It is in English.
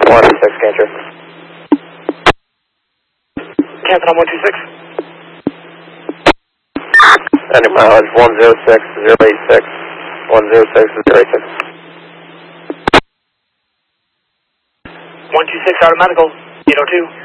126, Cantor. Captain on 126. Any mileage 106-086. 106-086. 126 out of medical, 802.